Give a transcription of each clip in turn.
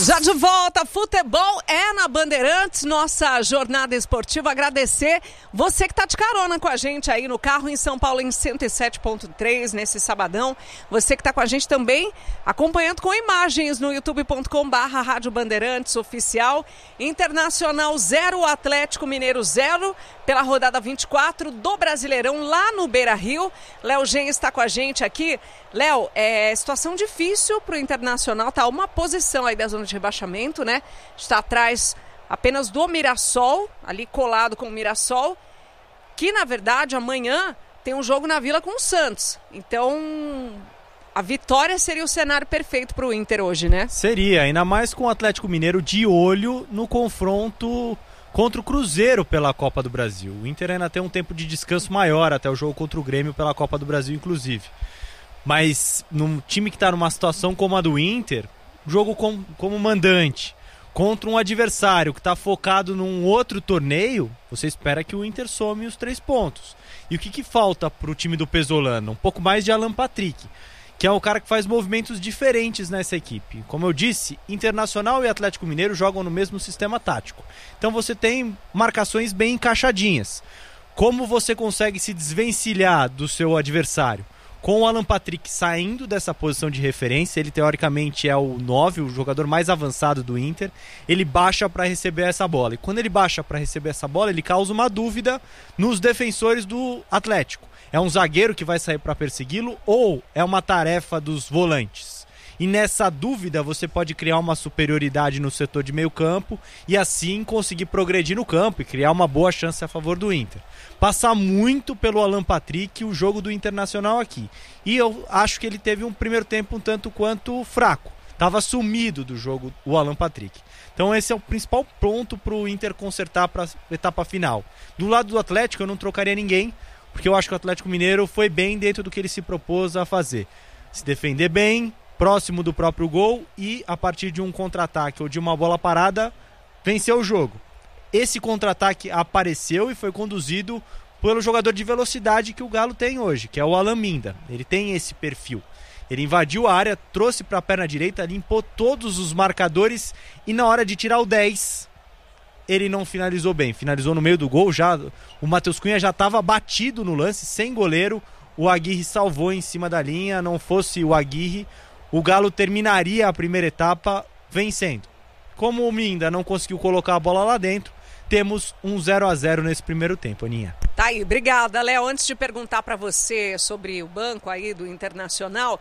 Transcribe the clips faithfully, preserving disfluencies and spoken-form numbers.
Já de volta, futebol é na Bandeirantes, nossa jornada esportiva. Agradecer você que está de carona com a gente aí no carro em São Paulo em cento e sete ponto três nesse sabadão. Você que está com a gente também acompanhando com imagens no youtube ponto com barra Rádio Bandeirantes Oficial. Internacional zero, Atlético Mineiro zero pela rodada vinte e quatro do Brasileirão lá no Beira-Rio. Léo Gen está com a gente aqui. Léo, é situação difícil para o Internacional, tá uma posição aí da zona de rebaixamento, né? Está atrás apenas do Mirassol, ali colado com o Mirassol, que na verdade amanhã tem um jogo na Vila com o Santos. Então a vitória seria o cenário perfeito para o Inter hoje, né? Seria, ainda mais com o Atlético Mineiro de olho no confronto contra o Cruzeiro pela Copa do Brasil. O Inter ainda tem um tempo de descanso maior até o jogo contra o Grêmio pela Copa do Brasil, inclusive. Mas num time que está numa situação como a do Inter, jogo com, como mandante, contra um adversário que está focado num outro torneio, você espera que o Inter some os três pontos. E o que, que falta para o time do Pesolano? Um pouco mais de Alan Patrick, que é o cara que faz movimentos diferentes nessa equipe. Como eu disse, Internacional e Atlético Mineiro jogam no mesmo sistema tático. Então você tem marcações bem encaixadinhas. Como você consegue se desvencilhar do seu adversário? Com o Alan Patrick saindo dessa posição de referência, ele teoricamente é o nove, o jogador mais avançado do Inter, ele baixa para receber essa bola. E quando ele baixa para receber essa bola, ele causa uma dúvida nos defensores do Atlético. É um zagueiro que vai sair para persegui-lo ou é uma tarefa dos volantes? E nessa dúvida você pode criar uma superioridade no setor de meio campo e assim conseguir progredir no campo e criar uma boa chance a favor do Inter. Passar muito pelo Alan Patrick o jogo do Internacional aqui. E eu acho que ele teve um primeiro tempo um tanto quanto fraco. Estava sumido do jogo o Alan Patrick. Então esse é o principal ponto para o Inter consertar para a etapa final. Do lado do Atlético eu não trocaria ninguém, porque eu acho que o Atlético Mineiro foi bem dentro do que ele se propôs a fazer. Se defender bem, próximo do próprio gol e a partir de um contra-ataque ou de uma bola parada, venceu o jogo. Esse contra-ataque apareceu e foi conduzido pelo jogador de velocidade que o Galo tem hoje, que é o Alan Minda. Ele tem esse perfil. Ele invadiu a área, trouxe para a perna direita, limpou todos os marcadores e na hora de tirar o dez, ele não finalizou bem. Finalizou no meio do gol, já o Matheus Cunha já estava batido no lance, sem goleiro. O Aguirre salvou em cima da linha, não fosse o Aguirre, o Galo terminaria a primeira etapa vencendo. Como o Minda não conseguiu colocar a bola lá dentro, temos um zero a zero nesse primeiro tempo, Aninha. Tá aí, obrigada, Léo. Antes de perguntar para você sobre o banco aí do Internacional,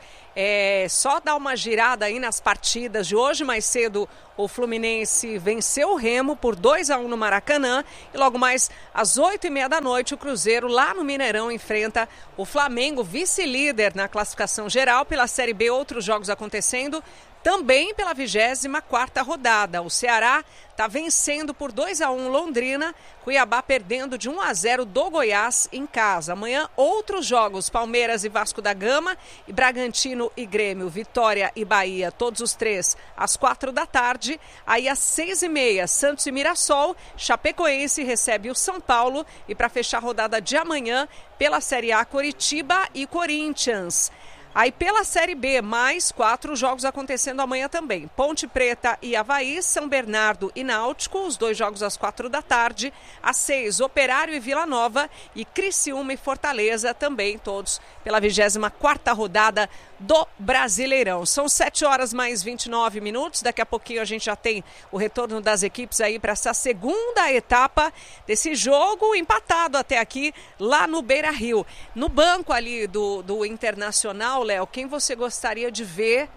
é só dar uma girada aí nas partidas de hoje. Mais cedo o Fluminense venceu o Remo por dois a um no Maracanã e logo mais às oito e meia da noite o Cruzeiro lá no Mineirão enfrenta o Flamengo, vice-líder na classificação geral pela Série B. Outros jogos acontecendo também pela vigésima quarta rodada. O Ceará está vencendo por dois a um Londrina, Cuiabá perdendo de um a zero do Goiás em casa. Amanhã outros jogos, Palmeiras e Vasco da Gama, e Bragantino e Grêmio, Vitória e Bahia, todos os três às quatro da tarde. Aí às seis e meia, Santos e Mirassol, Chapecoense recebe o São Paulo e para fechar a rodada de amanhã, pela Série A, Coritiba e Corinthians. Aí pela Série B, mais quatro jogos acontecendo amanhã também. Ponte Preta e Avaí, São Bernardo e Náutico, os dois jogos às quatro da tarde. Às seis, Operário e Vila Nova e Criciúma e Fortaleza também, todos pela vigésima quarta rodada do Brasileirão. São sete horas mais vinte e nove minutos. Daqui a pouquinho a gente já tem o retorno das equipes aí para essa segunda etapa desse jogo empatado até aqui lá no Beira-Rio. No banco ali do, do Internacional, Léo, quem você gostaria de ver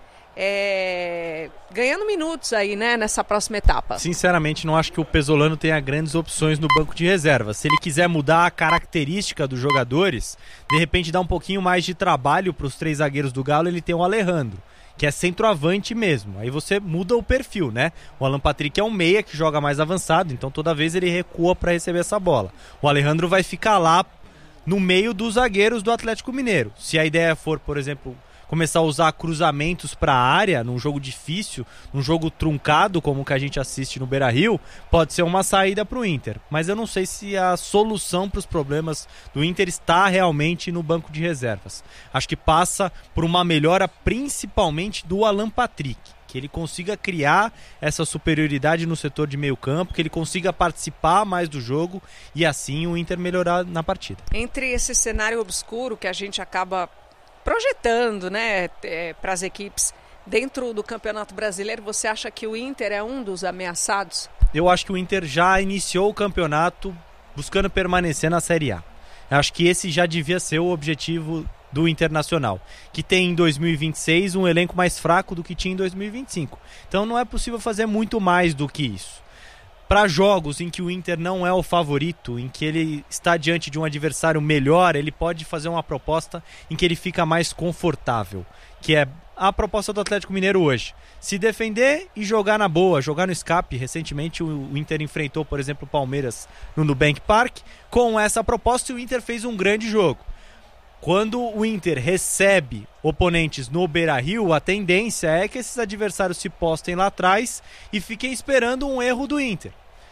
é, ganhando minutos aí, né, nessa próxima etapa? Sinceramente, não acho que o Pesolano tenha grandes opções no banco de reservas. Se ele quiser mudar a característica dos jogadores, de repente dar um pouquinho mais de trabalho para os três zagueiros do Galo, ele tem o Alejandro, que é centroavante mesmo. Aí você muda o perfil, né? O Alan Patrick é um meia que joga mais avançado, então toda vez ele recua para receber essa bola. O Alejandro vai ficar lá no meio dos zagueiros do Atlético Mineiro. Se a ideia for, por exemplo, começar a usar cruzamentos para a área, num jogo difícil, num jogo truncado, como o que a gente assiste no Beira-Rio, pode ser uma saída para o Inter. Mas eu não sei se a solução para os problemas do Inter está realmente no banco de reservas. Acho que passa por uma melhora principalmente do Alan Patrick, que ele consiga criar essa superioridade no setor de meio campo, que ele consiga participar mais do jogo e assim o Inter melhorar na partida. Entre esse cenário obscuro que a gente acaba projetando, né, é, para as equipes dentro do Campeonato Brasileiro, você acha que o Inter é um dos ameaçados? Eu acho que o Inter já iniciou o campeonato buscando permanecer na Série A. Eu acho que esse já devia ser o objetivo do Internacional, que tem em dois mil e vinte e seis um elenco mais fraco do que tinha em dois mil e vinte e cinco. Então não é possível fazer muito mais do que isso. Para jogos em que o Inter não é o favorito, em que ele está diante de um adversário melhor, ele pode fazer uma proposta em que ele fica mais confortável, que é a proposta do Atlético Mineiro hoje. Se defender e jogar na boa, jogar no escape. Recentemente o Inter enfrentou, por exemplo, o Palmeiras no Nubank Park. Com essa proposta o Inter fez um grande jogo. Quando o Inter recebe oponentes no Beira-Rio, a tendência é que esses adversários se postem lá atrás e fiquem esperando um erro do Inter.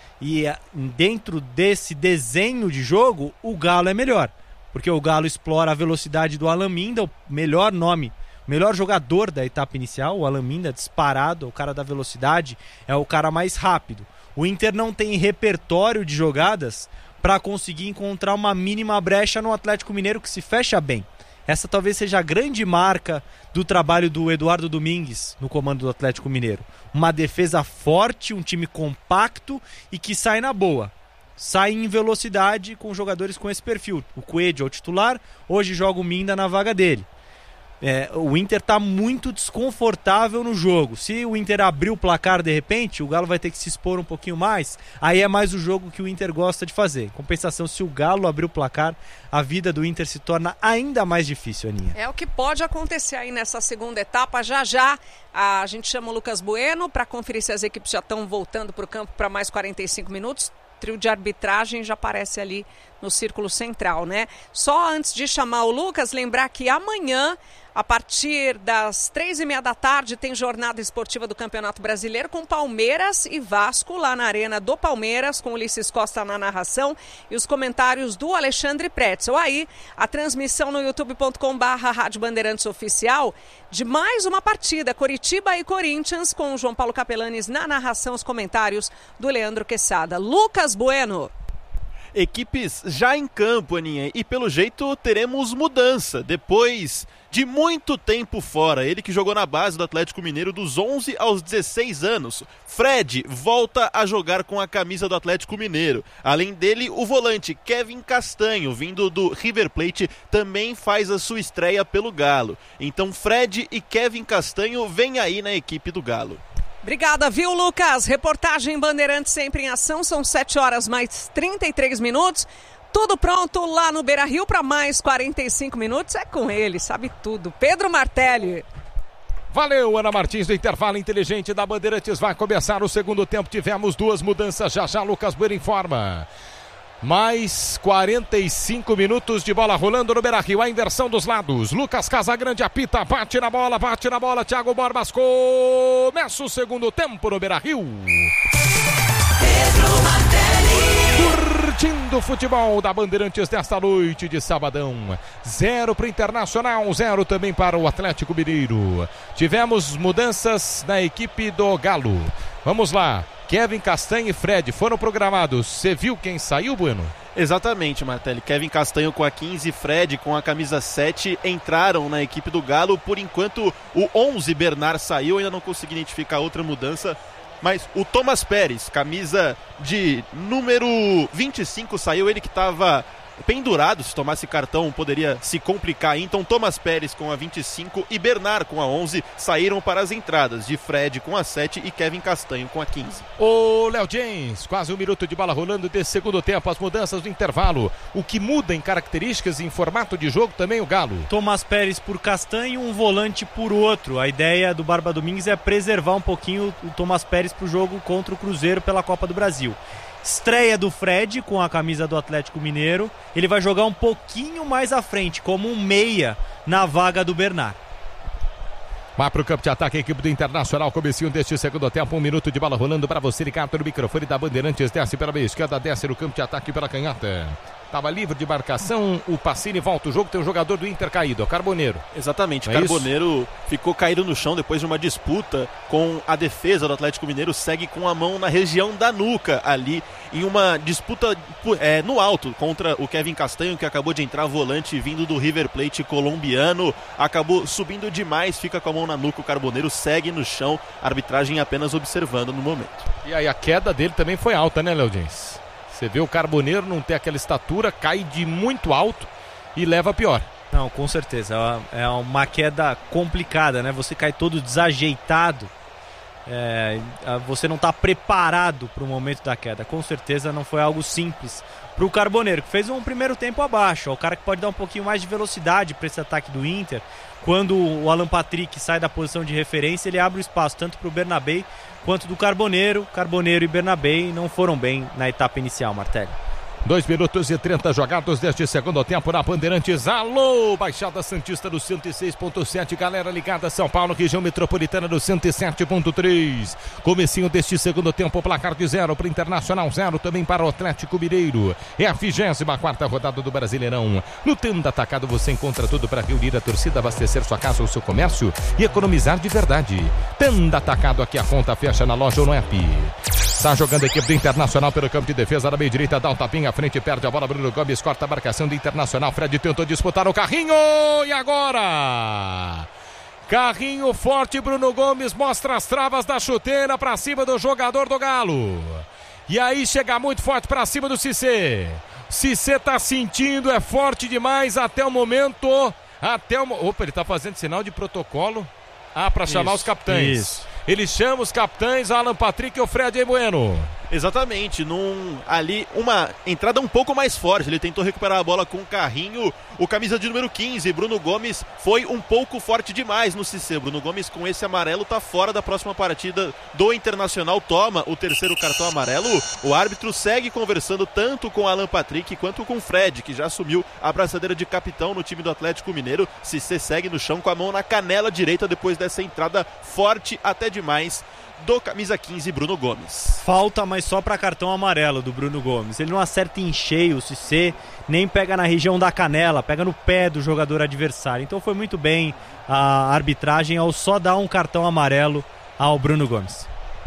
E dentro desse desenho de jogo, o Galo é melhor. Porque o Galo explora a velocidade do Alan Minda, o melhor nome, o melhor jogador da etapa inicial. O Alan Minda disparado, o cara da velocidade, é o cara mais rápido. O Inter não tem repertório de jogadas para conseguir encontrar uma mínima brecha no Atlético Mineiro que se fecha bem. Essa talvez seja a grande marca do trabalho do Eduardo Domingues no comando do Atlético Mineiro. Uma defesa forte, um time compacto e que sai na boa. Sai em velocidade com jogadores com esse perfil. O Coelho é o titular, hoje joga o Minda na vaga dele. É, o Inter está muito desconfortável no jogo. Se o Inter abrir o placar de repente, o Galo vai ter que se expor um pouquinho mais. Aí é mais o jogo que o Inter gosta de fazer. Em compensação, se o Galo abrir o placar, a vida do Inter se torna ainda mais difícil, Aninha. É o que pode acontecer aí nessa segunda etapa. Já já a gente chama o Lucas Bueno para conferir se as equipes já estão voltando para o campo para mais quarenta e cinco minutos. O trio de arbitragem já aparece ali no círculo central, né? Só antes de chamar o Lucas, lembrar que amanhã, a partir das três e meia da tarde, tem jornada esportiva do Campeonato Brasileiro com Palmeiras e Vasco lá na Arena do Palmeiras, com Ulisses Costa na narração e os comentários do Alexandre Pretzel. Aí, a transmissão no youtube ponto com barra Rádio Bandeirantes Oficial de mais uma partida, Coritiba e Corinthians, com o João Paulo Capelanes na narração, os comentários do Leandro Quesada. Lucas Bueno. Equipes já em campo, Aninha, e pelo jeito teremos mudança, depois de muito tempo fora. Ele que jogou na base do Atlético Mineiro dos onze aos dezesseis anos. Fred volta a jogar com a camisa do Atlético Mineiro. Além dele, o volante Kevin Castanho, vindo do River Plate, também faz a sua estreia pelo Galo. Então Fred e Kevin Castanho vêm aí na equipe do Galo. Obrigada, viu, Lucas? Reportagem Bandeirantes sempre em ação. São sete horas mais trinta e três minutos. Tudo pronto lá no Beira-Rio para mais quarenta e cinco minutos. É com ele, sabe tudo. Pedro Martelli. Valeu, Ana Martins, do intervalo inteligente da Bandeirantes. Vai começar o segundo tempo. Tivemos duas mudanças. Já já Lucas Bueno informa. Mais quarenta e cinco minutos de bola rolando no Beira-Rio, a inversão dos lados. Lucas Casagrande apita, bate na bola, bate na bola. Thiago Borbas começa o segundo tempo no Beira-Rio. Pedro Martelli. Curtindo o futebol da Bandeirantes desta noite de sabadão. Zero para o Internacional, zero também para o Atlético Mineiro. Tivemos mudanças na equipe do Galo. Vamos lá. Kevin Castanho e Fred foram programados. Você viu quem saiu, Bueno? Exatamente, Martelli. Kevin Castanho com a quinze e Fred com a camisa sete entraram na equipe do Galo. Por enquanto, o onze, Bernard, saiu. Ainda não consegui identificar outra mudança. Mas o Thomas Pérez, camisa de número vinte e cinco, saiu. Ele que estava pendurado, se tomasse cartão poderia se complicar. Então Thomas Pérez com a vinte e cinco e Bernard com a onze saíram para as entradas, de Fred com a sete e Kevin Castanho com a quinze. Ô Léo James, quase um minuto de bola rolando desse segundo tempo, as mudanças do intervalo. O que muda em características e em formato de jogo também o Galo. Thomas Pérez por Castanho, um volante por outro. A ideia do Barba Domingues é preservar um pouquinho o Thomas Pérez para o jogo contra o Cruzeiro pela Copa do Brasil. Estreia do Fred com a camisa do Atlético Mineiro. Ele vai jogar um pouquinho mais à frente, como um meia na vaga do Bernard. Vai para o campo de ataque a equipe do Internacional. Comecinho deste segundo tempo. Um minuto de bola rolando para você ligado no microfone da Bandeirantes. Desce pela meia esquerda, desce no campo de ataque pela canhota. Estava livre de marcação, o Pacini volta o jogo, tem um jogador do Inter caído, é o Carboneiro. Exatamente, o é Carboneiro ficou caído no chão depois de uma disputa com a defesa do Atlético Mineiro, segue com a mão na região da nuca ali, em uma disputa é, no alto contra o Kevin Castanho, que acabou de entrar volante vindo do River Plate colombiano, acabou subindo demais, fica com a mão na nuca, o Carboneiro segue no chão, a arbitragem apenas observando no momento. E aí a queda dele também foi alta, né, Léo Dins? Você vê o Carboneiro não ter aquela estatura, cai de muito alto e leva a pior. Não, com certeza. É uma queda complicada, né? Você cai todo desajeitado. É, você não está preparado para o momento da queda. Com certeza não foi algo simples para o Carboneiro, que fez um primeiro tempo abaixo. É o cara que pode dar um pouquinho mais de velocidade para esse ataque do Inter. Quando o Alan Patrick sai da posição de referência, ele abre o espaço tanto para o Bernabé quanto do Carboneiro. Carboneiro e Bernabé não foram bem na etapa inicial, Martelli. dois minutos e trinta jogados deste segundo tempo na Bandeirantes. Alô, Baixada Santista do cento e seis ponto sete, galera ligada São Paulo, região metropolitana do cento e sete ponto três. Comecinho deste segundo tempo, placar de zero para o Internacional, zero também para o Atlético Mineiro. É a vigésima quarta rodada do Brasileirão. No Tenda Atacado você encontra tudo para reunir a torcida, abastecer sua casa ou seu comércio e economizar de verdade. Tenda Atacado, aqui a conta fecha na loja ou no app. Está jogando a equipe do Internacional pelo campo de defesa, na meia direita, dá um tapinha à frente, perde a bola, Bruno Gomes corta a marcação do Internacional, Fred tentou disputar o Carrinho, e agora? Carrinho forte, Bruno Gomes mostra as travas da chuteira para cima do jogador do Galo. E aí chega muito forte para cima do Cissé. Cissé tá sentindo, é forte demais até o momento, até o... Opa, ele tá fazendo sinal de protocolo. Ah, para chamar os capitães. Isso. Ele chama os capitães, Alan Patrick e o Fred Bueno. Exatamente, num, ali uma entrada um pouco mais forte, ele tentou recuperar a bola com o Carrinho, o camisa de número quinze, Bruno Gomes, foi um pouco forte demais no Cissé. Bruno Gomes com esse amarelo tá fora da próxima partida do Internacional, toma o terceiro cartão amarelo. O árbitro segue conversando tanto com Alan Patrick quanto com o Fred, que já assumiu a braçadeira de capitão no time do Atlético Mineiro. Cissé segue no chão com a mão na canela direita depois dessa entrada forte até demais do camisa quinze, Bruno Gomes. Falta, mas só para cartão amarelo do Bruno Gomes. Ele não acerta em cheio o Cissé, nem pega na região da canela, pega no pé do jogador adversário. Então foi muito bem a arbitragem ao só dar um cartão amarelo ao Bruno Gomes.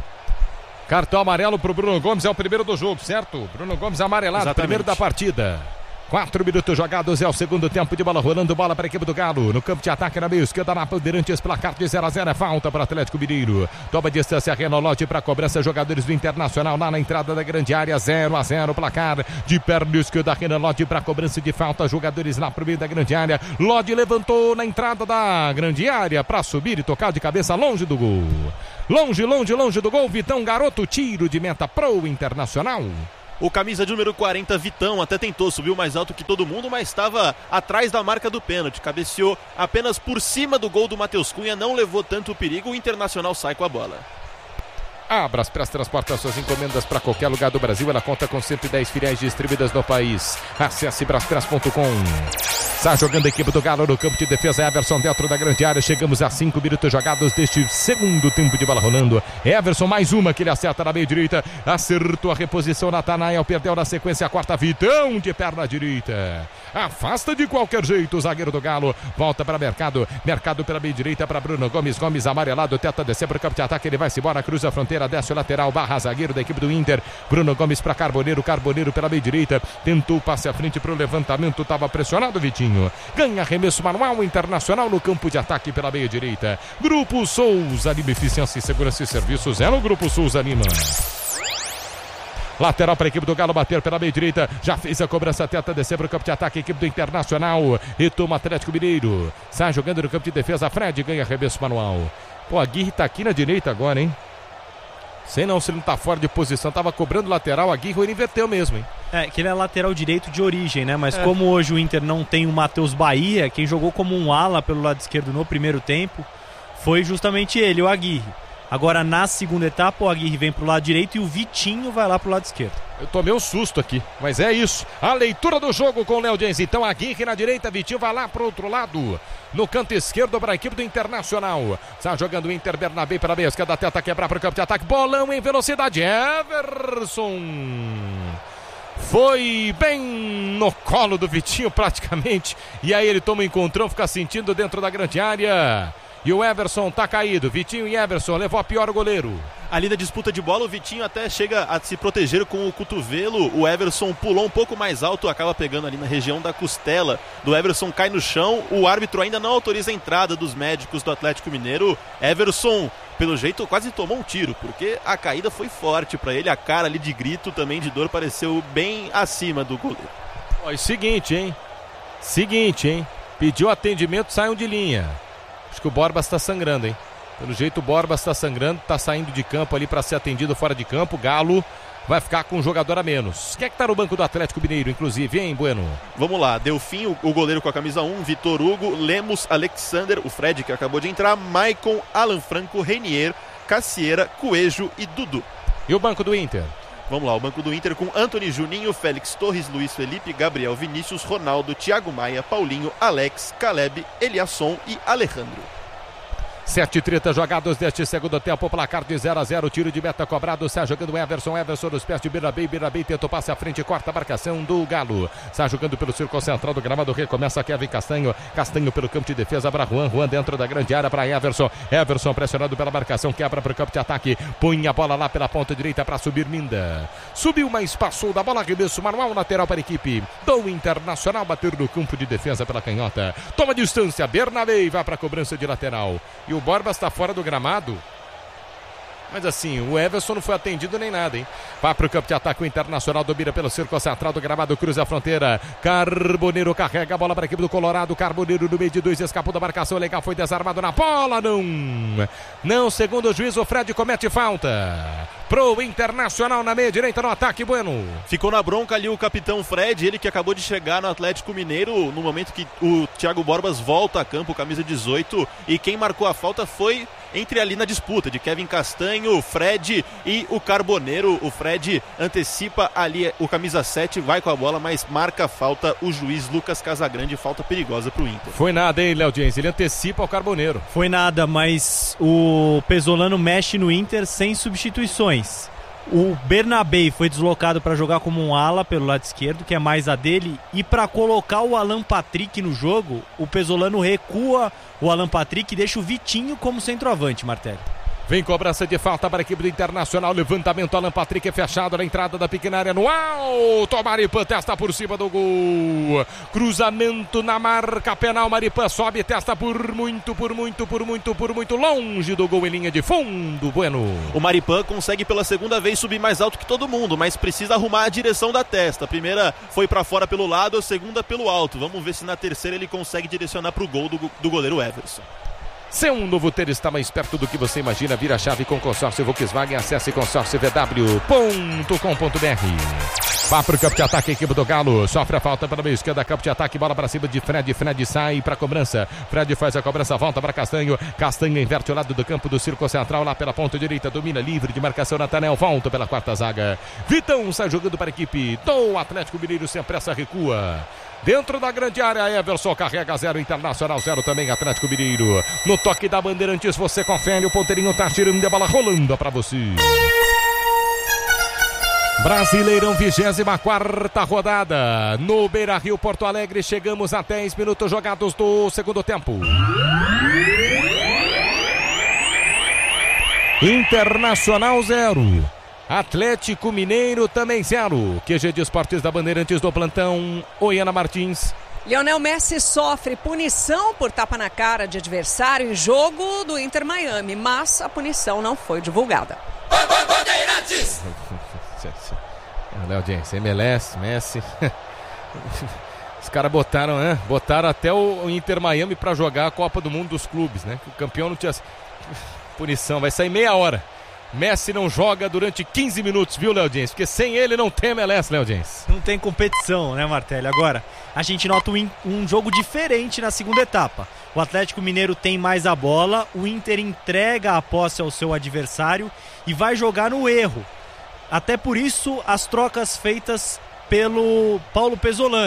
Cartão amarelo para o Bruno Gomes, é o primeiro do jogo, certo? Bruno Gomes amarelado, exatamente. Primeiro da partida. Quatro minutos jogados, é o segundo tempo de bola rolando, bola para a equipe do Galo, no campo de ataque na meia esquerda, na Bandeirantes, placar de zero a zero, é falta para o Atlético Mineiro, toma distância, Renolote para cobrança, jogadores do Internacional lá na entrada da grande área, zero a zero, placar de perna esquerda, Renolote para cobrança de falta, jogadores lá pro meio da grande área, Lodi levantou na entrada da grande área para subir e tocar de cabeça longe do gol, longe, longe, longe do gol, Vitão Garoto, tiro de meta pro Internacional. O camisa de número quarenta, Vitão, até tentou, subiu mais alto que todo mundo, mas estava atrás da marca do pênalti. Cabeceou apenas por cima do gol do Matheus Cunha, não levou tanto perigo, o Internacional sai com a bola. Abras Press transporta suas encomendas para qualquer lugar do Brasil. Ela conta com cento e dez filiais distribuídas no país. Acesse braspress ponto com. Está jogando a equipe do Galo no campo de defesa. Everson dentro da grande área. Chegamos a cinco minutos jogados deste segundo tempo de bola rolando. Everson, mais uma que ele acerta na meia direita. Acertou a reposição. Natanael perdeu na sequência a quarta. Vitão de perna direita. Afasta de qualquer jeito o zagueiro do Galo. Volta para Mercado. Mercado pela meia direita para Bruno Gomes. Gomes amarelado. Tenta descer para o campo de ataque. Ele vai-se embora. Cruza a fronteira. Desce o lateral. Barra zagueiro da equipe do Inter. Bruno Gomes para Carboneiro. Carboneiro pela meia direita. Tentou o passe à frente para o levantamento. Estava pressionado, Vitinho. Ganha arremesso manual, Internacional no campo de ataque pela meia direita. Grupo Souza Lima, eficiência, segurança e serviços. É no Grupo Souza Lima. Lateral para a equipe do Galo bater pela meia direita. Já fez a cobrança, tenta descer para o campo de ataque. A equipe do Internacional retoma Atlético Mineiro. Sai jogando no campo de defesa. Fred ganha arremesso manual. Pô, a Aguirre tá aqui na direita agora, hein? Sei não se ele não tá fora de posição. Tava cobrando lateral, a Aguirre, ele inverteu mesmo, hein? É, que ele é lateral direito de origem, né? Mas é. Como hoje o Inter não tem o Matheus Bahia, quem jogou como um ala pelo lado esquerdo no primeiro tempo foi justamente ele, o Aguirre. Agora na segunda etapa o Aguirre vem pro lado direito e o Vitinho vai lá pro lado esquerdo. Eu tomei um susto aqui, mas é isso. A leitura do jogo com o Léo Dens. Então Aguirre na direita, Vitinho vai lá pro outro lado. No canto esquerdo para a equipe do Internacional. Está jogando o Inter, Bernabé pela meia esquerda, tenta quebrar para o campo de ataque. Bolão em velocidade, Everson. Foi bem no colo do Vitinho praticamente. E aí ele toma um encontrão, fica sentindo dentro da grande área. E o Everson tá caído. Vitinho e Everson levou a pior o goleiro. Ali da disputa de bola, o Vitinho até chega a se proteger com o cotovelo. O Everson pulou um pouco mais alto, acaba pegando ali na região da costela do Everson, cai no chão. O árbitro ainda não autoriza a entrada dos médicos do Atlético Mineiro. Everson, pelo jeito, quase tomou um tiro, porque a caída foi forte para ele. A cara ali de grito, também de dor, pareceu bem acima do goleiro. Ó, e seguinte, hein? Seguinte, hein? Pediu atendimento, saiam de linha. Acho que o Borba está sangrando, hein? Pelo jeito o Borba está sangrando, está saindo de campo ali para ser atendido fora de campo. Galo vai ficar com um jogador a menos. Quem é que está no banco do Atlético Mineiro, inclusive, hein, Bueno? Vamos lá, Delfim, o, o goleiro com a camisa um, Vitor Hugo, Lemos, Alexander, o Fred que acabou de entrar, Maicon, Alan Franco, Renier, Cassieira, Coelho e Dudu. E o banco do Inter? Vamos lá, o banco do Inter com Antony, Juninho, Félix Torres, Luiz Felipe, Gabriel, Vinícius, Ronaldo, Thiago Maia, Paulinho, Alex, Caleb, Eliasson e Alejandro. sete e trinta jogados deste segundo tempo, placar de zero a zero, tiro de meta cobrado, sai jogando Everson, Everson nos pés de Birabei, Birabei tentou passe à frente, corta a marcação do Galo, sai jogando pelo círculo central do gramado, recomeça Kevin Castanho, Castanho pelo campo de defesa para Juan, Juan dentro da grande área para Everson, Everson pressionado pela marcação, quebra para o campo de ataque, põe a bola lá pela ponta direita para subir Minda, subiu, mas passou da bola, arremesso manual, lateral para a equipe do Internacional, bater no campo de defesa pela canhota, toma distância, Bernabei vai para a cobrança de lateral, e o Borba está fora do gramado. Mas assim, o Everson não foi atendido nem nada, hein? Vai para o campo de ataque, o Internacional domina pelo círculo central do gramado, cruza a fronteira. Carboneiro carrega a bola para a equipe do Colorado. Carboneiro no meio de dois, escapou da marcação legal, foi desarmado na bola, não. Não, segundo o juiz, o Fred comete falta. Pro Internacional na meia direita no ataque, Bueno. Ficou na bronca ali o capitão Fred, ele que acabou de chegar no Atlético Mineiro no momento que o Thiago Borbas volta a campo, camisa dezoito, e quem marcou a falta foi entre ali na disputa de Kevin Castanho, Fred e o Carboneiro. O Fred antecipa ali o camisa sete, vai com a bola, mas marca a falta o juiz Lucas Casagrande, falta perigosa pro Inter. Foi nada, hein, Léo Dias? Ele antecipa o Carboneiro. Foi nada, mas o Pesolano mexe no Inter sem substituições. O Bernabei foi deslocado para jogar como um ala pelo lado esquerdo, que é mais a dele, e para colocar o Alan Patrick no jogo, o Pesolano recua o Alan Patrick e deixa o Vitinho como centroavante, Martelli. Vem cobrança de falta para a equipe do Internacional, levantamento, Alan Patrick é fechado na entrada da pequena área, no alto, Maripan testa por cima do gol, cruzamento na marca penal, Maripan sobe, testa por muito, por muito, por muito, por muito, longe do gol em linha de fundo, Bueno. O Maripan consegue pela segunda vez subir mais alto que todo mundo, mas precisa arrumar a direção da testa. A primeira foi para fora pelo lado, a segunda pelo alto. Vamos ver se na terceira ele consegue direcionar para o gol do, do goleiro Everson. Ser um novo ter está mais perto do que você imagina. Vira a chave com consórcio Volkswagen. Acesse consórcio v w ponto com ponto b r. Vá para o campo de ataque, a equipe do Galo. Sofre a falta pela meia esquerda, campo de ataque, bola para cima de Fred. Fred sai para a cobrança. Fred faz a cobrança, volta para Castanho. Castanho inverte o lado do campo do círculo central, lá pela ponta direita. Domina livre de marcação, Natanel. Volta pela quarta zaga. Vitão sai jogando para a equipe do Atlético Mineiro. Sem pressa, recua. Dentro da grande área, Everson carrega zero, Internacional zero também, Atlético Mineiro. No toque da Bandeirantes, você confere, o ponteirinho tá tirando a bola, rolando pra você. Brasileirão, vigésima quarta rodada. No Beira-Rio, Porto Alegre, chegamos a dez minutos jogados do segundo tempo. Internacional zero. Atlético Mineiro também zero. Q G de Esportes da Bandeirantes do plantão, Oiana Martins. Lionel Messi sofre punição por tapa na cara de adversário em jogo do Inter Miami, mas a punição não foi divulgada. Bandeirantes! Léo Dias, M L S, Messi. Os caras botaram, né? Botaram até o Inter Miami para jogar a Copa do Mundo dos clubes, né? O campeão não tinha punição, vai sair meia hora. Messi não joga durante quinze minutos, viu, Léo Dias? Porque sem ele não tem M L S, Léo Dias. Não tem competição, né, Martelli? Agora, a gente nota um, um jogo diferente na segunda etapa. O Atlético Mineiro tem mais a bola, o Inter entrega a posse ao seu adversário e vai jogar no erro. Até por isso, as trocas feitas pelo Paulo Pesolano.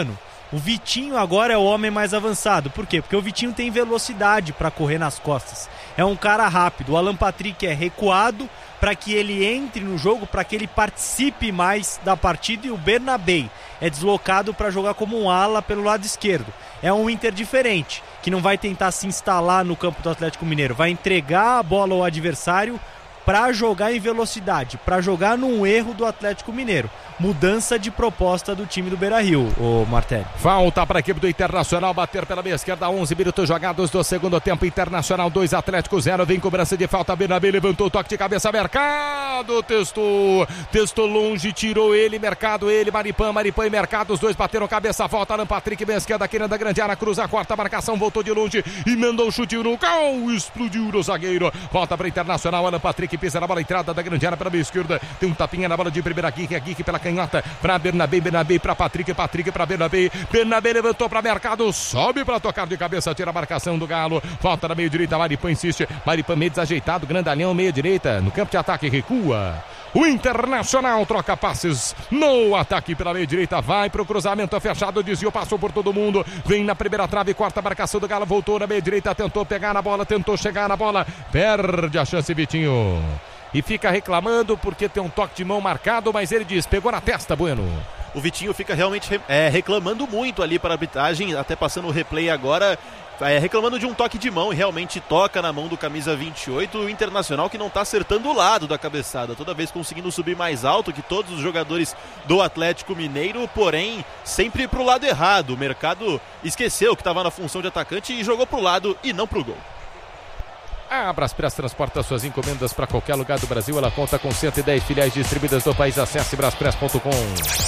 O Vitinho agora é o homem mais avançado. Por quê? Porque o Vitinho tem velocidade para correr nas costas. É um cara rápido. O Alan Patrick é recuado para que ele entre no jogo, para que ele participe mais da partida. E o Bernabei é deslocado para jogar como um ala pelo lado esquerdo. É um Inter diferente, que não vai tentar se instalar no campo do Atlético Mineiro. Vai entregar a bola ao adversário para jogar em velocidade, para jogar num erro do Atlético Mineiro. Mudança de proposta do time do Beira-Rio, o Martelli. Falta para a equipe do Internacional bater pela meia esquerda, onze minutos jogados do segundo tempo. Internacional dois, Atlético zero, vem cobrança de falta, Bernabé levantou o toque de cabeça, Mercado, testou, testou longe, tirou ele, Mercado, ele, Maripan, Maripan e Mercado, os dois bateram cabeça, volta, Alan Patrick, meia esquerda, aqui da grande área, cruza a quarta marcação, voltou de longe e mandou o chute no gol, explodiu no zagueiro, volta para Internacional, Alan Patrick pisa na bola, entrada da grande área pela meia esquerda, tem um tapinha na bola de primeira, Guique, a Guique pela canhota, para Bernabé, Bernabé para Patrick, Patrick para Bernabé, Bernabé levantou para Mercado, sobe para tocar de cabeça, tira a marcação do Galo, volta na meia direita, Maripan insiste, Maripan meio desajeitado, grandalhão, meia direita, no campo de ataque, recua. O Internacional troca passes no ataque pela meia direita, vai pro cruzamento fechado, desviou, passou por todo mundo, vem na primeira trave, quarta marcação do Galo, voltou na meia direita, tentou pegar na bola, tentou chegar na bola, perde a chance Vitinho. E fica reclamando porque tem um toque de mão marcado, mas ele diz, pegou na testa, Bueno. O Vitinho fica realmente é, reclamando muito ali para a arbitragem, até passando o replay agora, é, reclamando de um toque de mão, e realmente toca na mão do camisa vinte e oito, o Internacional que não está acertando o lado da cabeçada, toda vez conseguindo subir mais alto que todos os jogadores do Atlético Mineiro, porém sempre para o lado errado. O Mercado esqueceu que estava na função de atacante e jogou para o lado e não para o gol. A Braspress transporta suas encomendas para qualquer lugar do Brasil. Ela conta com cento e dez filiais distribuídas no país. Acesse braspress ponto com.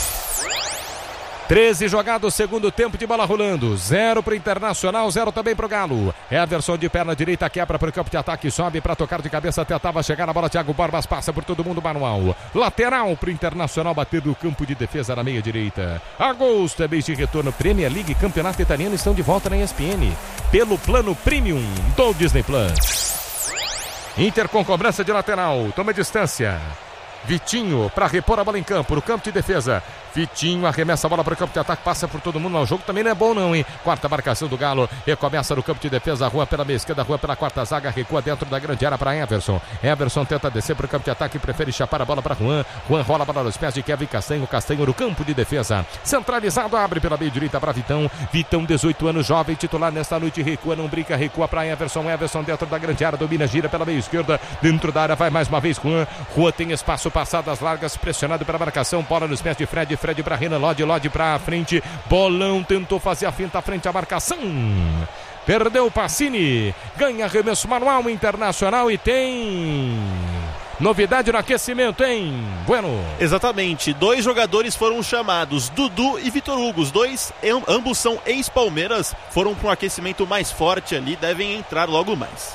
treze jogados, segundo tempo de bola rolando. Zero para o Internacional, zero também para o Galo. Everson de perna direita, quebra para o campo de ataque, sobe para tocar de cabeça, tentava chegar na bola. Thiago Borbas passa por todo mundo, manual. Lateral para o Internacional bater do campo de defesa na meia direita. Agosto é mês de retorno. Premier League, Campeonato Italiano estão de volta na E S P N. Pelo plano Premium do Disney Plus. Inter com cobrança de lateral, toma distância. Vitinho para repor a bola em campo, no campo de defesa. Vitinho arremessa a bola para o campo de ataque, passa por todo mundo. O jogo também não é bom não, hein? Quarta marcação do Galo, recomeça no campo de defesa. Rua pela meia esquerda, Rua pela quarta zaga, recua dentro da grande área para Everson. Everson tenta descer para o campo de ataque, prefere chapar a bola para Juan. Juan rola a bola nos pés de Kevin Castanho. Castanho no campo de defesa, centralizado, abre pela meia direita para Vitão. Vitão, dezoito anos, jovem, titular nesta noite, recua, não brinca, recua para Everson. Everson dentro da grande área, domina, gira pela meia esquerda, dentro da área, vai mais uma vez Juan. Juan tem espaço, passadas largas, pressionado pela marcação, bola nos pés de Fred, Fred para Renan Lodge, Lodge para frente, Bolão tentou fazer a finta frente à marcação, perdeu o Pacini, ganha arremesso manual Internacional e tem novidade no aquecimento, hein, Bueno? Exatamente, dois jogadores foram chamados, Dudu e Vitor Hugo, os dois, ambos são ex-Palmeiras, foram para um aquecimento mais forte ali, devem entrar logo mais.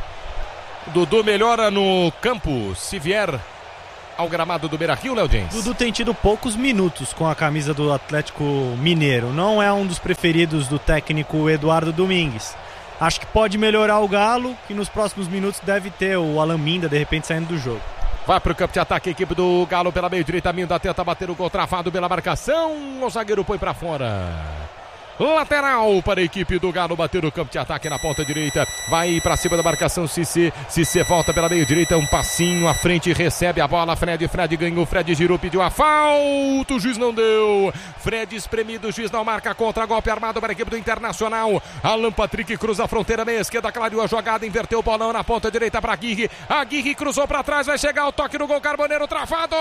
Dudu melhora no campo, se vier ao gramado do Beira-Rio, Léo Jens. Dudu tem tido poucos minutos com a camisa do Atlético Mineiro. Não é um dos preferidos do técnico Eduardo Domingues. Acho que pode melhorar o Galo, que nos próximos minutos deve ter o Alan Minda, de repente, saindo do jogo. Vai para o campo de ataque a equipe do Galo pela meio direita. Minda tenta bater o gol travado pela marcação. O zagueiro põe para fora. Lateral para a equipe do Galo, bater o campo de ataque na ponta direita, vai para cima da marcação Cissé, Cissé volta pela meio direita, um passinho à frente, recebe a bola, Fred, Fred ganhou, Fred girou, pediu a falta, o juiz não deu, Fred espremido, o juiz não marca, contra, golpe armado para a equipe do Internacional, Alan Patrick cruza a fronteira, meia esquerda, clareou a jogada, inverteu o bolão na ponta direita para Aguirre, Aguirre cruzou para trás, vai chegar o toque no gol, Carboneiro travado!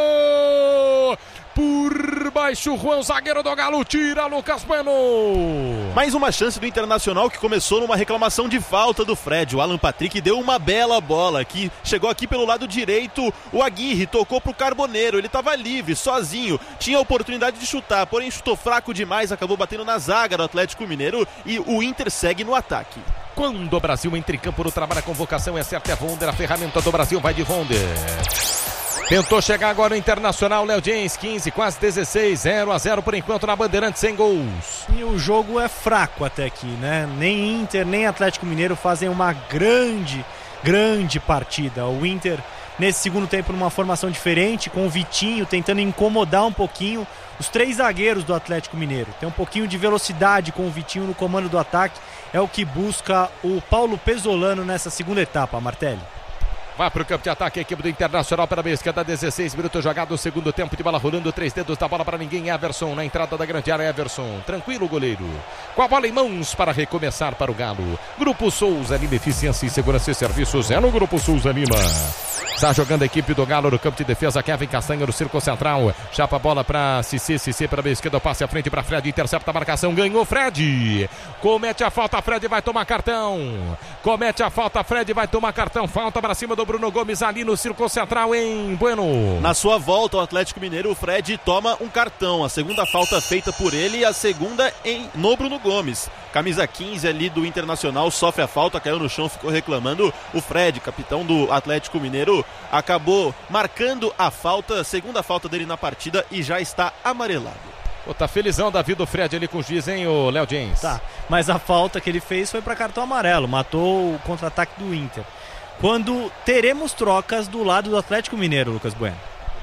Por baixo, Juan, zagueiro do Galo, tira Lucas Bueno. Mais uma chance do Internacional, que começou numa reclamação de falta do Fred. O Alan Patrick deu uma bela bola aqui, chegou aqui pelo lado direito, o Aguirre tocou pro Carboneiro, ele estava livre, sozinho, tinha a oportunidade de chutar, porém chutou fraco demais, acabou batendo na zaga do Atlético Mineiro e o Inter segue no ataque. Quando o Brasil entra em campo no trabalho, a convocação é certa, é Wonder, a ferramenta do Brasil vai de Wonder. Tentou chegar agora o Internacional, Léo Jens, quinze, quase dezesseis, zero a zero por enquanto na Bandeirantes, sem gols. E o jogo é fraco até aqui, né? Nem Inter, nem Atlético Mineiro fazem uma grande, grande partida. O Inter nesse segundo tempo numa formação diferente, com o Vitinho tentando incomodar um pouquinho os três zagueiros do Atlético Mineiro. Tem um pouquinho de velocidade com o Vitinho no comando do ataque, é o que busca o Paulo Pesolano nessa segunda etapa, Martelli. Vai para o campo de ataque a equipe do Internacional pela meia esquerda, dezesseis minutos jogado, segundo tempo de bola rolando, três dedos da bola para ninguém, Everson na entrada da grande área, Everson, tranquilo o goleiro, com a bola em mãos para recomeçar para o Galo. Grupo Souza Lima, eficiência e segurança e serviços, é no Grupo Souza Lima. Está jogando a equipe do Galo no campo de defesa, Kevin Castanha no círculo central, chapa a bola para Cicê, Cicê para a meia esquerda, passe à frente para Fred, intercepta a marcação, ganhou Fred, comete a falta, Fred vai tomar cartão, comete a falta, Fred vai tomar cartão, falta para cima do Bruno Gomes ali no círculo central em Bueno. Na sua volta ao Atlético Mineiro, o Fred toma um cartão, a segunda falta feita por ele e a segunda em, no Bruno Gomes. Camisa quinze ali do Internacional sofre a falta, caiu no chão, ficou reclamando. O Fred, capitão do Atlético Mineiro, acabou marcando a falta, segunda falta dele na partida e já está amarelado. Pô, tá felizão Davi do Fred ali com o juiz, hein, o Léo James? Tá, mas a falta que ele fez foi para cartão amarelo, matou o contra-ataque do Inter. Quando teremos trocas do lado do Atlético Mineiro, Lucas Bueno.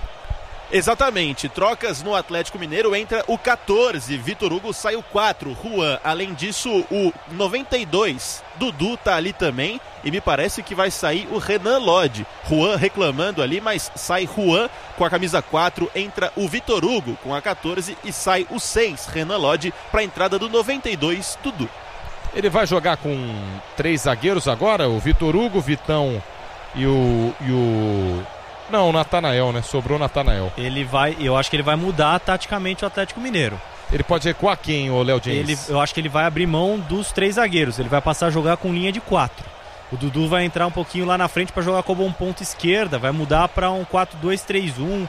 Exatamente, trocas no Atlético Mineiro, entra o catorze, Vitor Hugo sai o quatro, Juan, além disso o noventa e dois, Dudu tá ali também e me parece que vai sair o Renan Lodge, Juan reclamando ali, mas sai Juan com a camisa quatro, entra o Vitor Hugo com a catorze e sai o seis, Renan Lodge, para a entrada do noventa e dois, Dudu. Ele vai jogar com três zagueiros agora, o Vitor Hugo, Vitão e o... E o... Não, o Natanael, né? Sobrou o Natanael. Ele vai, eu acho que ele vai mudar taticamente o Atlético Mineiro. Ele pode recuar quem, o Léo James? Ele, eu acho que ele vai abrir mão dos três zagueiros. Ele vai passar a jogar com linha de quatro. O Dudu vai entrar um pouquinho lá na frente para jogar como um ponto esquerda. Vai mudar para um quatro dois três um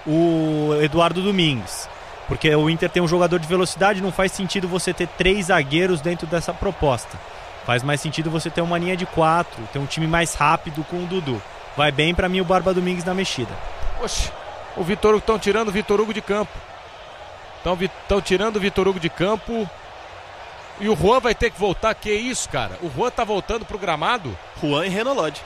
o Eduardo Domingues. Porque o Inter tem um jogador de velocidade, não faz sentido você ter três zagueiros dentro dessa proposta. Faz mais sentido você ter uma linha de quatro, ter um time mais rápido com o Dudu. Vai bem pra mim o Barba Domingues na mexida. Oxe, o Vitor Hugo, estão tirando o Vitor Hugo de campo. Estão tirando o Vitor Hugo de campo. E o Juan vai ter que voltar. Que isso, cara? O Juan tá voltando pro gramado. Juan e Renan Lodge.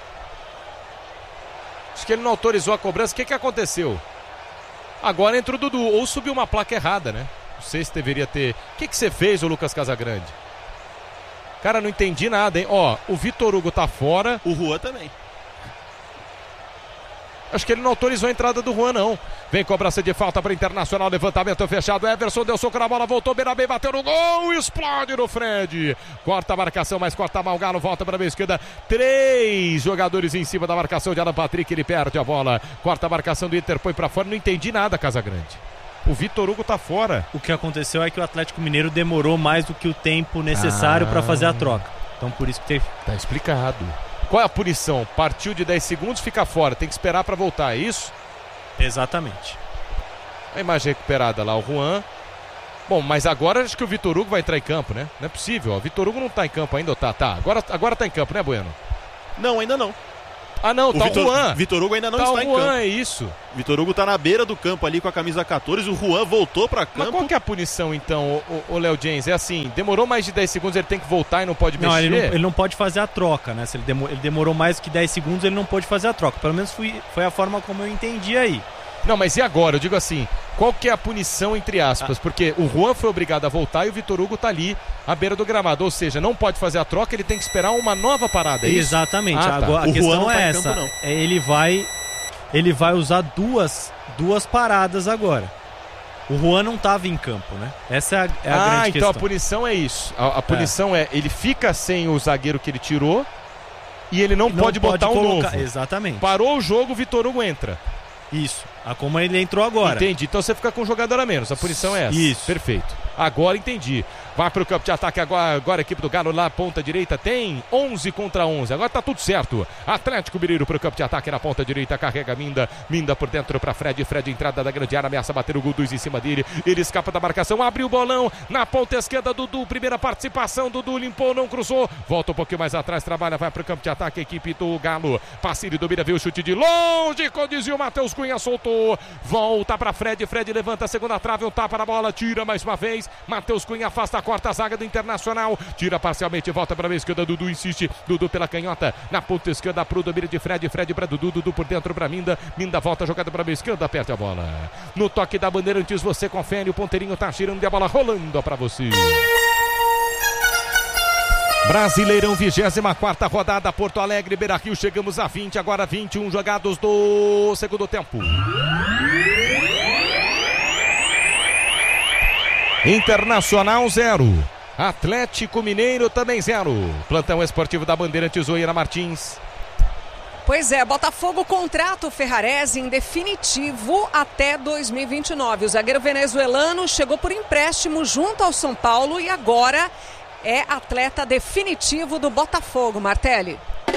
Acho que ele não autorizou a cobrança. O que que aconteceu? Agora entra o Dudu. Ou subiu uma placa errada, né? Não sei se deveria ter. O que que você fez, ô Lucas Casagrande? Cara, não entendi nada, hein? Ó, o Vitor Hugo tá fora. O Juan também. Acho que ele não autorizou a entrada do Juan, não. Vem cobrança de falta para Internacional, levantamento fechado. Everson deu soco na bola, voltou, beira bem, bateu no gol, explode no Fred. Corta a marcação, mas corta mal o Galo, volta para a esquerda. Três jogadores em cima da marcação de Alan Patrick, ele perde a bola. Corta a marcação do Inter, põe para fora. Não entendi nada, Casagrande. O Vitor Hugo tá fora. O que aconteceu é que o Atlético Mineiro demorou mais do que o tempo necessário ah. para fazer a troca. Então por isso que teve. Tá explicado. Qual é a punição? Partiu de dez segundos, fica fora. Tem que esperar para voltar, é isso? Exatamente. A imagem recuperada lá, o Juan. Bom, mas agora acho que o Vitor Hugo vai entrar em campo, né? Não é possível, o Vitor Hugo não tá em campo ainda, ou tá? Tá, agora, agora tá em campo, né, Bueno? Não, ainda não. Ah, não, o tá Vitor, o Juan. Vitor Hugo ainda não tá está o em Juan, campo. É isso. Vitor Hugo tá na beira do campo ali com a camisa catorze, o Juan voltou pra campo. Mas qual que é a punição então, o Léo James? É assim, demorou mais de dez segundos, ele tem que voltar e não pode não, mexer? Ele não, ele não pode fazer a troca, né? Se ele, demor, ele demorou mais do que dez segundos, ele não pôde fazer a troca. Pelo menos foi, foi a forma como eu entendi aí. Não, mas e agora? Eu digo assim, qual que é a punição entre aspas? Ah. Porque o Juan foi obrigado a voltar e o Vitor Hugo tá ali à beira do gramado. Ou seja, não pode fazer a troca, ele tem que esperar uma nova parada, é isso? Exatamente. Ah, tá. Agora, a o questão Juan não é tá essa. Campo, é, ele vai ele vai usar duas, duas paradas agora. O Juan não estava em campo, né? Essa é a, é a ah, grande então questão. a punição é isso. A, a punição é. é, ele fica sem o zagueiro que ele tirou e ele não, não pode, pode botar um colocar, novo. Exatamente. Parou o jogo, o Vitor Hugo entra. Isso, a como ele entrou agora. Entendi, então você fica com um jogador a menos, a punição é essa. Isso. Perfeito. Agora entendi. Vai pro campo de ataque agora, agora a equipe do Galo lá, ponta direita, tem onze contra onze, agora tá tudo certo. Atlético Mineiro pro campo de ataque na ponta direita, carrega Minda, Minda por dentro pra Fred, Fred entrada da grande área, ameaça bater o Guduz em cima dele, ele escapa da marcação, abre o bolão, na ponta esquerda, Dudu, primeira participação, Dudu limpou, não cruzou, volta um pouquinho mais atrás, trabalha, vai pro campo de ataque, a equipe do Galo, Passini domina, viu o chute de longe, condizia o Matheus Cunha, soltou, volta pra Fred, Fred levanta a segunda trave, um tapa na bola, tira mais uma vez, trás. Matheus Cunha afasta, corta a zaga do Internacional. Tira parcialmente, volta para a esquerda. Dudu insiste. Dudu pela canhota. Na ponta esquerda pro domínio de Fred. Fred para Dudu. Dudu por dentro para Minda. Minda volta, jogada para a esquerda. Perde a bola. No toque da Bandeirantes, você confere. O ponteirinho tá girando e a bola rolando para você. Brasileirão, vigésima quarta rodada, Porto Alegre, Beira-Rio, chegamos a vinte, agora vinte e um jogados do segundo tempo. Internacional zero, Atlético Mineiro também zero. Plantão esportivo da Bandeirantes, Oeira Martins. Pois é, Botafogo contrata o Ferrarese em definitivo até dois mil e vinte e nove. O zagueiro venezuelano chegou por empréstimo junto ao São Paulo e agora é atleta definitivo do Botafogo, Martelli.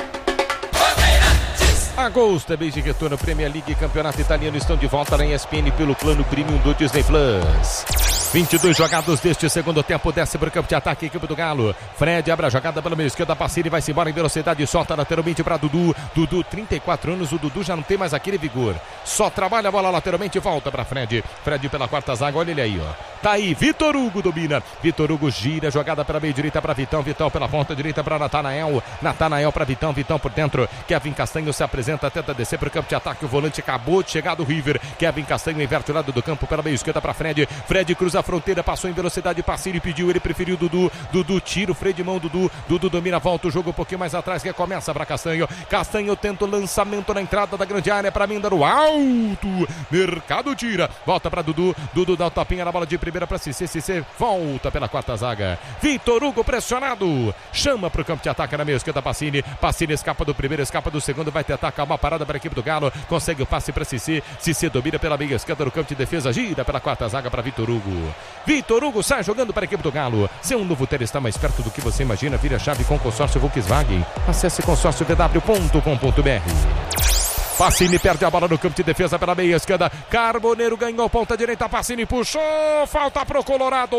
Agosto é mês de retorno, Premier League e Campeonato Italiano estão de volta na E S P N pelo plano Premium do Disney Plus. vinte e dois jogados deste segundo tempo, desce para o campo de ataque, equipe do Galo. Fred abre a jogada pela meia esquerda, Pacini vai-se embora em velocidade, solta lateralmente para Dudu. Dudu, trinta e quatro anos, o Dudu já não tem mais aquele vigor. Só trabalha a bola lateralmente, volta para Fred. Fred pela quarta zaga, olha ele aí, ó. Tá aí, Vitor Hugo domina. Vitor Hugo gira, jogada pela meia direita para Vitão. Vitão pela ponta direita para Natanael. Natanael para Vitão, Vitão por dentro. Kevin Castanho se apresenta, tenta descer para o campo de ataque. O volante acabou de chegar do River. Kevin Castanho inverte o lado do campo pela meia esquerda para Fred. Fred cruza a fronteira, passou em velocidade, Pacini pediu, ele preferiu Dudu. Dudu tira o freio de mão, Dudu. Dudu domina, volta o jogo um pouquinho mais atrás, recomeça para Castanho. Castanho tenta o lançamento na entrada da grande área para Minda no alto. Mercado tira, volta para Dudu. Dudu dá o tapinha na bola de primeira para Cissé. Cissé volta pela quarta zaga. Vitor Hugo pressionado, chama para o campo de ataque na meia esquerda, Pacini. Pacini escapa do primeiro, escapa do segundo, vai tentar acalmar a parada para a equipe do Galo. Consegue o passe para Cissé. Cissé domina pela meia esquerda no campo de defesa, gira pela quarta zaga para Vitor Hugo. Vitor Hugo sai jogando para a equipe do Galo. Seu novo ter está mais perto do que você imagina. Vira a chave com consórcio Volkswagen. Acesse consórcio v w ponto com ponto b r. Pacini perde a bola no campo de defesa pela meia esquerda. Carboneiro ganhou ponta direita. Pacini puxou. Falta pro Colorado.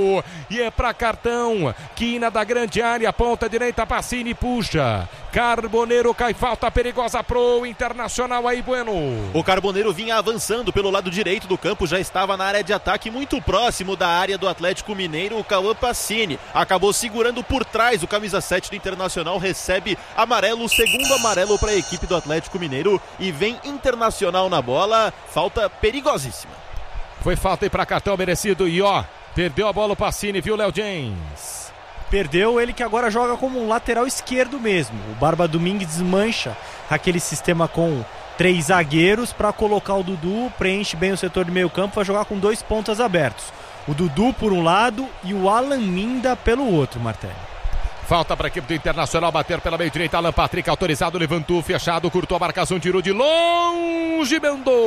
E é para cartão. Quina da grande área. Ponta direita. Pacini puxa. Carboneiro cai. Falta perigosa pro Internacional aí, Bueno. O Carboneiro vinha avançando pelo lado direito do campo. Já estava na área de ataque, muito próximo da área do Atlético Mineiro. O Cauã Pacini acabou segurando por trás. O camisa sete do Internacional recebe amarelo. Segundo amarelo para a equipe do Atlético Mineiro. E vem Internacional na bola, falta perigosíssima. Foi falta aí para cartão merecido e ó, perdeu a bola o Pacini, viu, Léo James? Perdeu ele que agora joga como um lateral esquerdo mesmo. O Barba Domingues desmancha aquele sistema com três zagueiros para colocar o Dudu, preenche bem o setor de meio campo, vai jogar com dois pontas abertos. O Dudu por um lado e o Alan Minda pelo outro, Martelli. Falta para a equipe do Internacional bater pela meia direita. Alan Patrick autorizado, levantou, fechado, curtou a marcação, tirou de longe,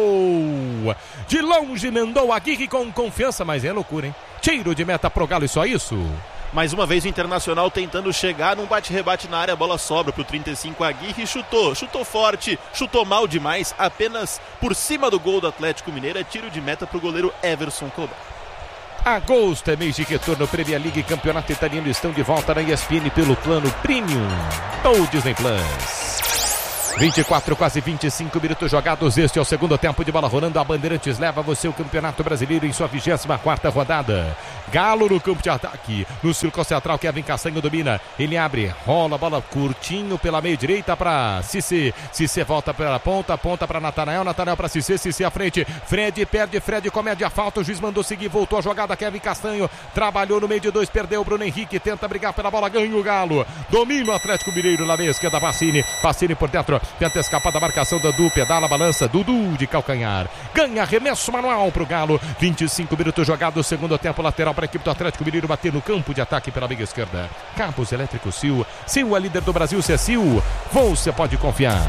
Mendou. De longe, Mendou. Aguirre com confiança, mas é loucura, hein? Tiro de meta pro Galo e só isso. Mais uma vez o Internacional tentando chegar num bate-rebate na área. A bola sobra pro trinta e cinco. Aguirre chutou, chutou forte, chutou mal demais. Apenas por cima do gol do Atlético Mineiro. É tiro de meta pro goleiro Everson Colbert. Agosto é mês de retorno, Premier League e Campeonato Italiano estão de volta na E S P N pelo plano Premium ou Disney Plus. vinte e quatro, quase vinte e cinco minutos jogados. Este é o segundo tempo de bola rolando. A Bandeirantes leva você o Campeonato Brasileiro em sua vigésima quarta rodada. Galo no campo de ataque. No círculo central, Kevin Castanho domina. Ele abre, rola a bola curtinho pela meia direita para Cissé. Cissé volta pela ponta, ponta para Natanael. Natanael para Cissé, Cissé à frente. Fred perde, Fred comete a falta. O juiz mandou seguir, voltou a jogada. Kevin Castanho trabalhou no meio de dois, perdeu. Bruno Henrique tenta brigar pela bola, ganha o Galo. Domina o Atlético Mineiro na meia esquerda. Pacini, Pacini por dentro. Tenta escapar da marcação da Dudu, pedala, balança, Dudu de calcanhar. Ganha arremesso manual pro Galo. vinte e cinco minutos jogados, segundo tempo lateral para a equipe do Atlético Mineiro bater no campo de ataque pela meia esquerda. Cabos Elétricos Sil. Sil é líder do Brasil, se é Sil, você pode confiar.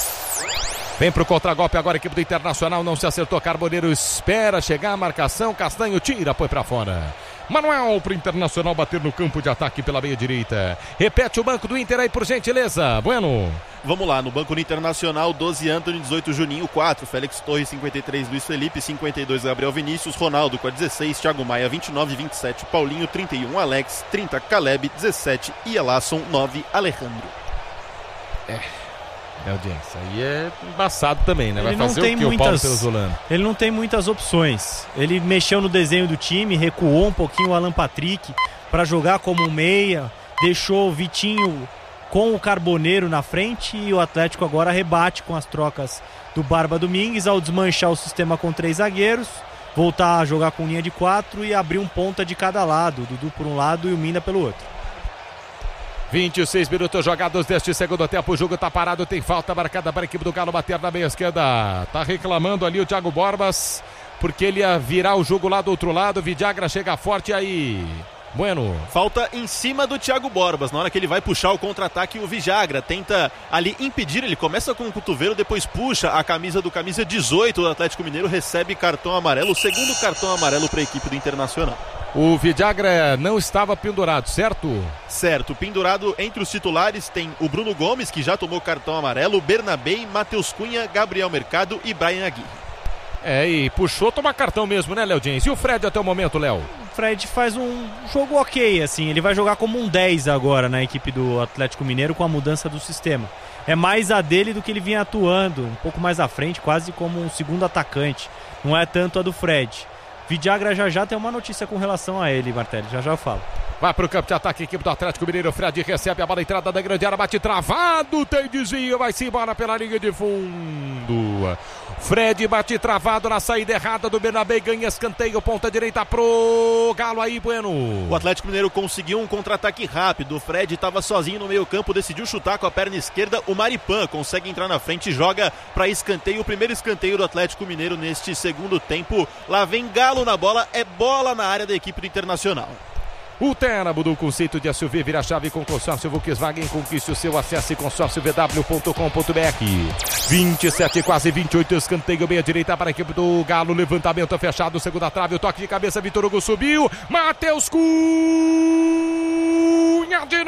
Vem pro contragolpe agora a equipe do Internacional, não se acertou. Carboneiro espera chegar a marcação, Castanho tira, põe pra fora. Manuel pro Internacional bater no campo de ataque pela meia direita. Repete o banco do Inter aí por gentileza, Bueno. Vamos lá, no banco do Internacional, doze Antony, dezoito Juninho, quatro Félix Torres, cinquenta e três Luiz Felipe, cinquenta e dois Gabriel Vinícius, Ronaldo com a dezesseis, Thiago Maia vinte e nove, vinte e sete Paulinho, trinta e um Alex, trinta Caleb, dezessete Ialasson, nove Alejandro. É. É, audiência. Aí é embaçado também, né? Vai Ele não fazer tem o que muitas, o Paulo Perosolano? Ele não tem muitas opções. Ele mexeu no desenho do time, recuou um pouquinho o Alan Patrick para jogar como meia, deixou o Vitinho com o Carboneiro na frente e o Atlético agora rebate com as trocas do Barba Domingues ao desmanchar o sistema com três zagueiros, voltar a jogar com linha de quatro e abrir um ponta de cada lado, o Dudu por um lado e o Mina pelo outro. vinte e seis minutos jogados deste segundo tempo, o jogo tá parado, tem falta marcada para a equipe do Galo bater na meia esquerda. Tá reclamando ali o Thiago Borbas, porque ele ia virar o jogo lá do outro lado, Vidagra chega forte aí. Bueno. Falta em cima do Thiago Borbas, na hora que ele vai puxar o contra-ataque, o Vidagra tenta ali impedir, ele começa com o cotovelo, depois puxa a camisa do camisa dezoito do Atlético Mineiro, recebe cartão amarelo, o segundo cartão amarelo para a equipe do Internacional. O Vidagra não estava pendurado, certo? Certo, pendurado entre os titulares tem o Bruno Gomes, que já tomou cartão amarelo, Bernabei, Matheus Cunha, Gabriel Mercado e Brian Aguirre. É, e puxou tomar cartão mesmo, né, Léo Jens? E o Fred até o momento, Léo? O Fred faz um jogo ok, assim, ele vai jogar como um dez agora na equipe do Atlético Mineiro com a mudança do sistema. É mais a dele do que ele vinha atuando, um pouco mais à frente, quase como um segundo atacante. Não é tanto a do Fred. Vidagra já já tem uma notícia com relação a ele, Martelli, já já eu falo. Vai pro campo de ataque, equipe do Atlético Mineiro, Fred recebe a bola, entrada da grande área, bate travado, tem desvio, vai se embora pela linha de fundo. Fred bate travado na saída errada do Bernabé, ganha escanteio, ponta direita pro Galo aí, Bueno. O Atlético Mineiro conseguiu um contra-ataque rápido, o Fred estava sozinho no meio campo, decidiu chutar com a perna esquerda, o Maripan consegue entrar na frente e joga para escanteio, o primeiro escanteio do Atlético Mineiro neste segundo tempo. Lá vem Galo na bola, é bola na área da equipe do Internacional. O Terra mudou o conceito de S U V, vira chave com consórcio Volkswagen, conquiste o seu, acesse consórcio v w ponto com ponto b r. vinte e sete, quase vinte e oito, escanteio meia direita para a equipe do Galo, levantamento fechado, segunda trave, o toque de cabeça, Vitor Hugo subiu, Matheus Cunha de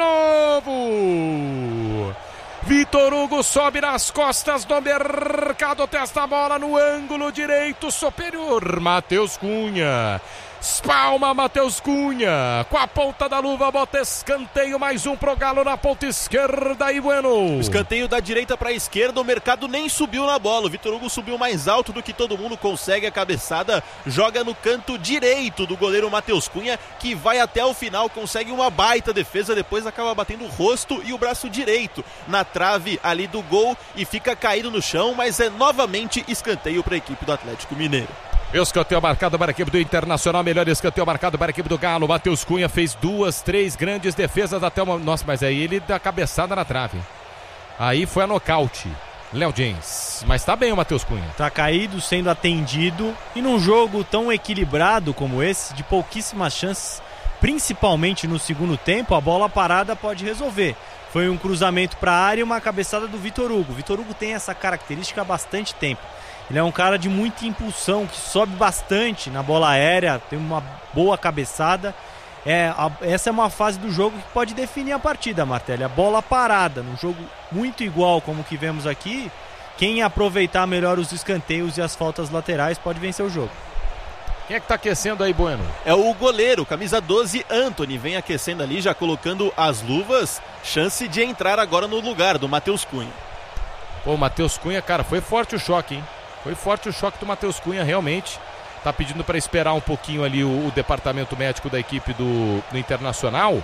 novo. Vitor Hugo sobe nas costas do Mercado, testa a bola no ângulo direito superior, Matheus Cunha. Espalma Matheus Cunha, com a ponta da luva, bota escanteio, mais um pro Galo na ponta esquerda e Bueno. Escanteio da direita para a esquerda, o Mercado nem subiu na bola, o Vitor Hugo subiu mais alto do que todo mundo, consegue a cabeçada, joga no canto direito do goleiro Matheus Cunha, que vai até o final, consegue uma baita defesa, depois acaba batendo o rosto e o braço direito na trave ali do gol e fica caído no chão, mas é novamente escanteio para a equipe do Atlético Mineiro. Escanteio marcado para a equipe do Internacional, melhor escanteio marcado para a equipe do Galo. Matheus Cunha fez duas, três grandes defesas até uma... Nossa, mas aí ele dá cabeçada na trave. Aí foi a nocaute. Léo Jens. Mas tá bem o Matheus Cunha. Tá caído, sendo atendido. E num jogo tão equilibrado como esse, de pouquíssimas chances, principalmente no segundo tempo, a bola parada pode resolver. Foi um cruzamento para a área e uma cabeçada do Vitor Hugo. O Vitor Hugo tem essa característica há bastante tempo. Ele é um cara de muita impulsão, que sobe bastante na bola aérea, tem uma boa cabeçada. É, a, essa é uma fase do jogo que pode definir a partida, Martelli. A bola parada, num jogo muito igual como o que vemos aqui, quem aproveitar melhor os escanteios e as faltas laterais pode vencer o jogo. Quem é que tá aquecendo aí, Bueno? É o goleiro, camisa doze, Anthony, vem aquecendo ali, já colocando as luvas, chance de entrar agora no lugar do Matheus Cunha. Pô, Matheus Cunha, cara, foi forte o choque, hein? Foi forte o choque do Matheus Cunha, realmente. Tá pedindo para esperar um pouquinho ali o, o departamento médico da equipe do, do Internacional.